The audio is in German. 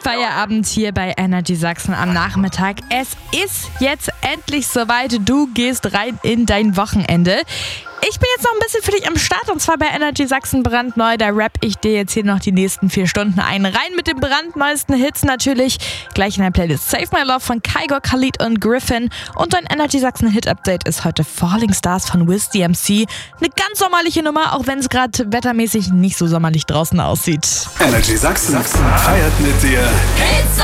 Feierabend hier bei Energy Sachsen am Nachmittag. Es ist jetzt endlich soweit. Du gehst rein in dein Wochenende. Ich bin jetzt noch ein bisschen für dich am Start und zwar bei Energy Sachsen brandneu. Da rapp ich dir jetzt hier noch die nächsten 4 Stunden ein. Rein mit den brandneuesten Hits natürlich. Gleich in der Playlist Save My Love von Kygo, Khalid und Griffin. Und dein Energy Sachsen Hit Update ist heute Falling Stars von Wiz DMC. Eine ganz sommerliche Nummer, auch wenn es gerade wettermäßig nicht so sommerlich draußen aussieht. Energy Sachsen feiert mit dir. It's